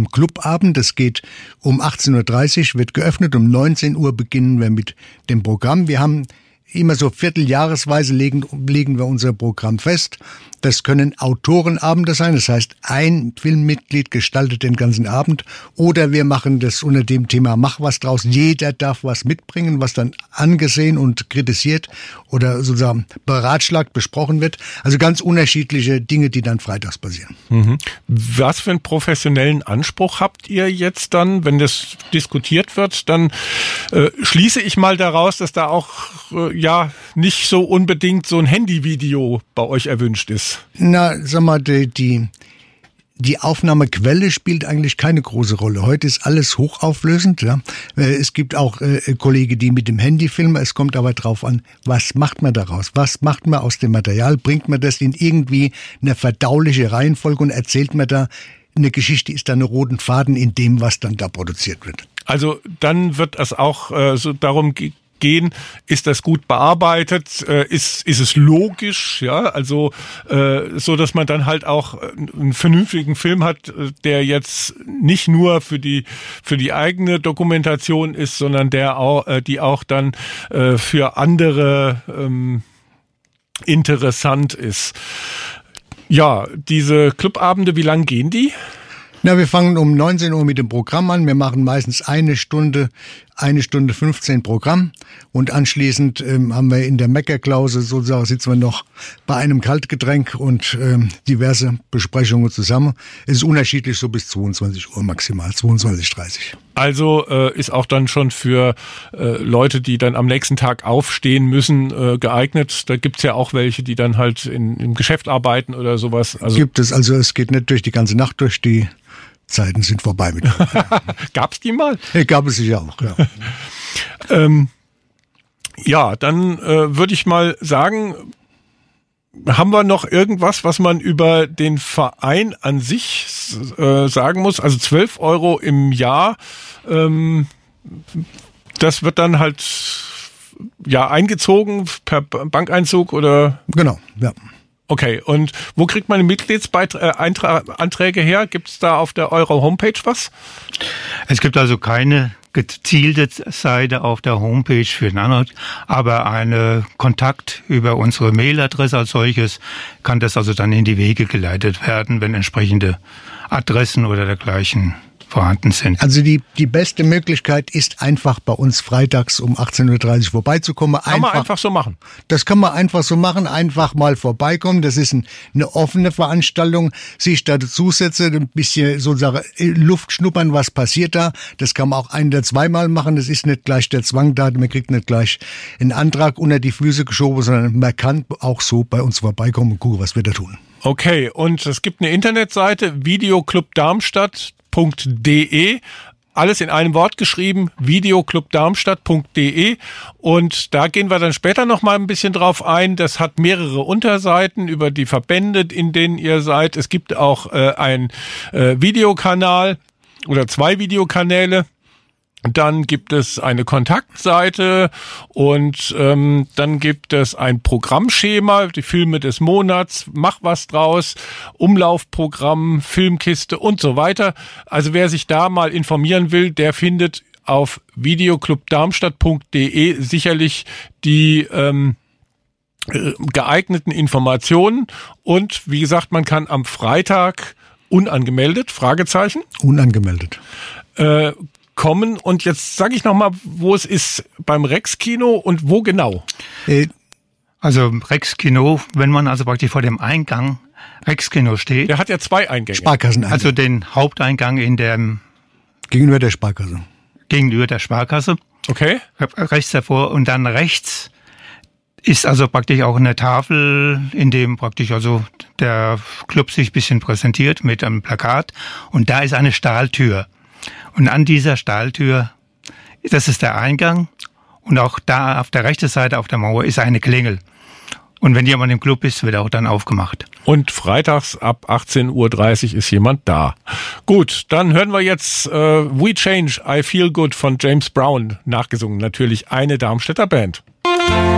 Clubabend. Das geht um 18.30 Uhr, wird geöffnet. Um 19 Uhr beginnen wir mit dem Programm. Wir haben immer so vierteljahresweise legen wir unser Programm fest. Das können Autorenabende sein, das heißt, ein Filmmitglied gestaltet den ganzen Abend, oder wir machen das unter dem Thema Mach was draus. Jeder darf was mitbringen, was dann angesehen und kritisiert oder sozusagen beratschlagt, besprochen wird. Also ganz unterschiedliche Dinge, die dann freitags passieren. Mhm. Was für einen professionellen Anspruch habt ihr jetzt dann, wenn das diskutiert wird? Dann schließe ich mal daraus, dass da auch nicht so unbedingt so ein Handyvideo bei euch erwünscht ist. Na, sag mal, die Aufnahmequelle spielt eigentlich keine große Rolle. Heute ist alles hochauflösend. Ja. Es gibt auch Kollegen, die mit dem Handy filmen. Es kommt aber drauf an, was macht man daraus? Was macht man aus dem Material? Bringt man das in irgendwie eine verdauliche Reihenfolge und erzählt man da eine Geschichte? Ist da eine roten Faden in dem, was dann da produziert wird? Also dann wird es auch so darum gehen, ist das gut bearbeitet, ist es logisch, ja, also so, dass man dann halt auch einen vernünftigen Film hat, der jetzt nicht nur für die eigene Dokumentation ist, sondern die auch dann für andere interessant ist. Ja, diese Clubabende, wie lang gehen die? Na, wir fangen um 19 Uhr mit dem Programm an. Wir machen meistens 1 Stunde 15 Programm, und anschließend haben wir in der Meckerklause sozusagen, sitzen wir noch bei einem Kaltgetränk und diverse Besprechungen zusammen. Es ist unterschiedlich, so bis 22 Uhr maximal, 22:30. Also ist auch dann schon für Leute, die dann am nächsten Tag aufstehen müssen, geeignet. Da gibt's ja auch welche, die dann halt im Geschäft arbeiten oder sowas. Also gibt es, also es geht nicht durch die ganze Nacht durch, die Zeiten sind vorbei mit. Gab's die mal? Gab es sicher auch, ja. Ja, dann würde ich mal sagen, haben wir noch irgendwas, was man über den Verein an sich sagen muss? Also 12 € im Jahr, das wird dann halt eingezogen per Bankeinzug oder? Genau, ja. Okay, und wo kriegt man Mitgliedsanträge her? Gibt es da auf eurer Homepage was? Es gibt also keine gezielte Seite auf der Homepage für Nanot, aber eine Kontakt über unsere Mailadresse als solches kann das also dann in die Wege geleitet werden, wenn entsprechende Adressen oder dergleichen vorhanden sind. Also die beste Möglichkeit ist einfach bei uns freitags um 18.30 Uhr vorbeizukommen. Kann man einfach so machen? Das kann man einfach so machen, einfach mal vorbeikommen. Das ist eine offene Veranstaltung. Sich da dazusetzen, ein bisschen sozusagen Luft schnuppern, was passiert da. Das kann man auch 1 oder 2 Mal machen. Das ist nicht gleich der Zwang da. Man kriegt nicht gleich einen Antrag unter die Füße geschoben, sondern man kann auch so bei uns vorbeikommen und gucken, was wir da tun. Okay, und es gibt eine Internetseite, videoclubdarmstadt.de. Alles in einem Wort geschrieben, videoclubdarmstadt.de, und da gehen wir dann später noch mal ein bisschen drauf ein. Das hat mehrere Unterseiten über die Verbände, in denen ihr seid. Es gibt auch einen Videokanal oder 2 Videokanäle. Dann gibt es eine Kontaktseite und dann gibt es ein Programmschema, die Filme des Monats, Mach was draus, Umlaufprogramm, Filmkiste und so weiter. Also wer sich da mal informieren will, der findet auf videoclubdarmstadt.de sicherlich die geeigneten Informationen. Und wie gesagt, man kann am Freitag unangemeldet, Fragezeichen? Unangemeldet. Kommen. Und jetzt sage ich nochmal, wo es ist, beim Rex-Kino und wo genau? Also Rex-Kino, wenn man also praktisch vor dem Eingang Rex-Kino steht. Der hat ja 2 Eingänge. Sparkasseneingang. Also den Haupteingang in dem... Gegenüber der Sparkasse. Gegenüber der Sparkasse. Okay. Rechts davor, und dann rechts ist also praktisch auch eine Tafel, in dem praktisch also der Club sich ein bisschen präsentiert mit einem Plakat, und da ist eine Stahltür. Und an dieser Stahltür, das ist der Eingang, und auch da auf der rechten Seite auf der Mauer ist eine Klingel. Und wenn jemand im Club ist, wird auch dann aufgemacht. Und freitags ab 18.30 Uhr ist jemand da. Gut, dann hören wir jetzt We Change, I Feel Good von James Brown, nachgesungen. Natürlich eine Darmstädter Band.